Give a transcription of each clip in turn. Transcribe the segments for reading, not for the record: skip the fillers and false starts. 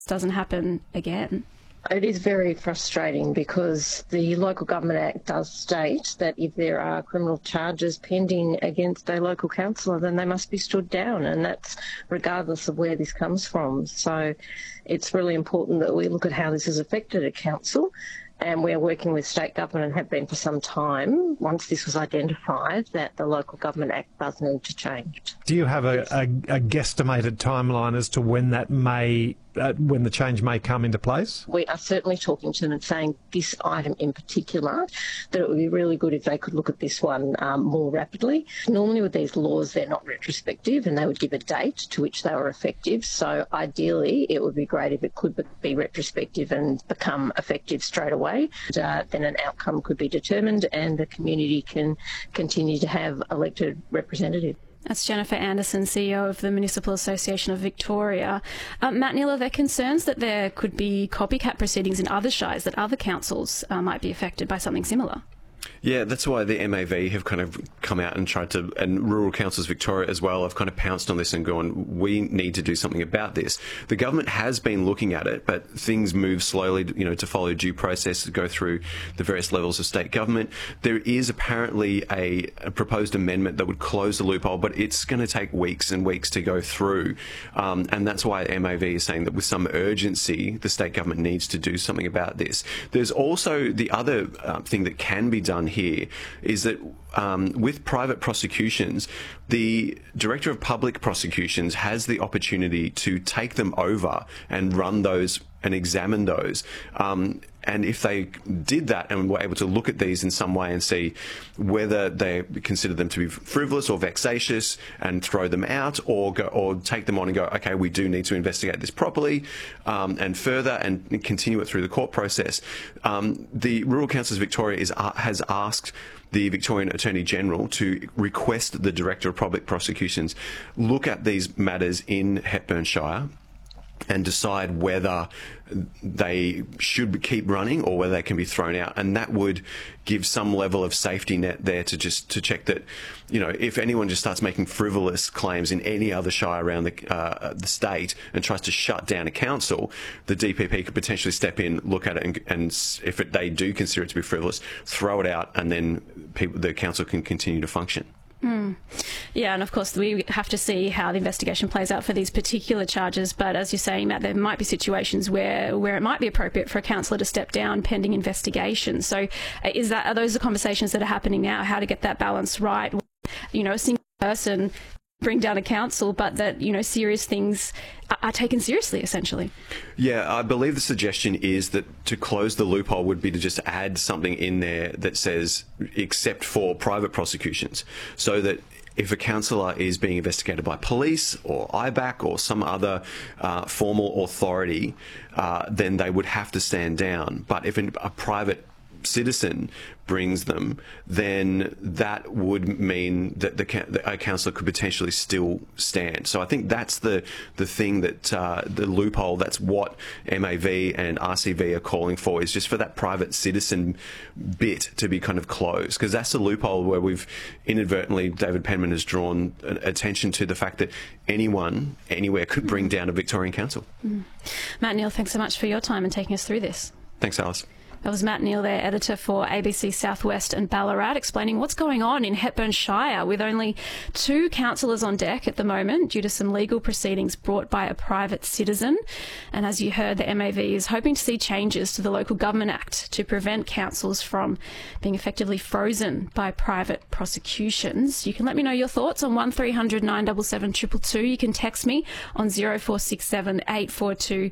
doesn't happen again. It is very frustrating because the Local Government Act does state that if there are criminal charges pending against a local councillor, then they must be stood down, and that's regardless of where this comes from. So it's really important that we look at how this has affected a council, and we're working with state government and have been for some time, once this was identified, that the Local Government Act does need to change. Do you have a guesstimated timeline as to when that when the change may come into place? We are certainly talking to them and saying this item in particular, that it would be really good if they could look at this one more rapidly. Normally with these laws, they're not retrospective and they would give a date to which they were effective. So ideally, it would be great if it could be retrospective and become effective straight away. Then an outcome could be determined and the community can continue to have elected representatives. That's Jennifer Anderson, CEO of the Municipal Association of Victoria. Matt Neal, are there concerns that there could be copycat proceedings in other shires, that other councils might be affected by something similar? Yeah, that's why the MAV have kind of come out and tried to, and Rural Councils Victoria as well, have kind of pounced on this and gone, we need to do something about this. The government has been looking at it, but things move slowly, to follow due process, to go through the various levels of state government. There is apparently a proposed amendment that would close the loophole, but it's going to take weeks and weeks to go through. And that's why MAV is saying that with some urgency, the state government needs to do something about this. There's also the other thing that can be done here is that with private prosecutions, the Director of Public Prosecutions has the opportunity to take them over and run those and examine those. And if they did that and were able to look at these in some way and see whether they consider them to be frivolous or vexatious and throw them out, or take them on and go, okay, we do need to investigate this properly and further and continue it through the court process. The Rural Councils Victoria has asked the Victorian Attorney General to request the Director of Public Prosecutions look at these matters in Hepburn Shire and decide whether they should keep running or whether they can be thrown out. And that would give some level of safety net there to check that, if anyone just starts making frivolous claims in any other shire around the state and tries to shut down a council, the DPP could potentially step in, look at it, and if they do consider it to be frivolous, throw it out, and then the council can continue to function. Yeah, and of course we have to see how the investigation plays out for these particular charges, but as you're saying, Matt, there might be situations where it might be appropriate for a councillor to step down pending investigation. So are those the conversations that are happening now, how to get that balance right? A single person bring down a council, but that, serious things are taken seriously, essentially. Yeah, I believe the suggestion is that to close the loophole would be to just add something in there that says, except for private prosecutions, so that if a councillor is being investigated by police or IBAC or some other formal authority, then they would have to stand down. But if a private citizen brings them, then that would mean that a councillor could potentially still stand. So I think that's the thing that the loophole, that's what MAV and RCV are calling for, is just for that private citizen bit to be kind of closed, because that's the loophole where we've inadvertently, David Penman has drawn attention to the fact that anyone, anywhere could bring down a Victorian council. Matt Neal, thanks so much for your time and taking us through this. Thanks, Alice. That was Matt Neal there, editor for ABC Southwest and Ballarat, explaining what's going on in Hepburn Shire with only 2 councillors on deck at the moment due to some legal proceedings brought by a private citizen. And as you heard, the MAV is hoping to see changes to the Local Government Act to prevent councils from being effectively frozen by private prosecutions. You can let me know your thoughts on 1300 977 222. You can text me on 0467 842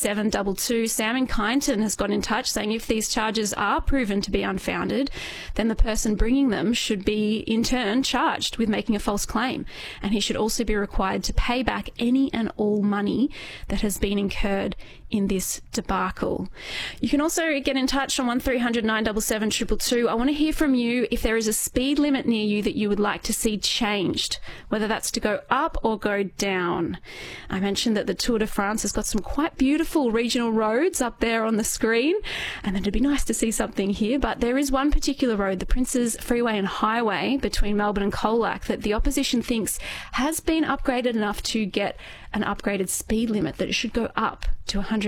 722. Sam in Kyneton has got in touch saying if these charges are proven to be unfounded, then the person bringing them should be in turn charged with making a false claim, and he should also be required to pay back any and all money that has been incurred in this debacle. You can also get in touch on 1300 977 222. I want to hear from you if there is a speed limit near you that you would like to see changed, whether that's to go up or go down. I mentioned that the Tour de France has got some quite beautiful regional roads up there on the screen, and it'd be nice to see something here, but there is one particular road, the Princes Freeway and Highway between Melbourne and Colac, that the opposition thinks has been upgraded enough to get an upgraded speed limit, that it should go up to 100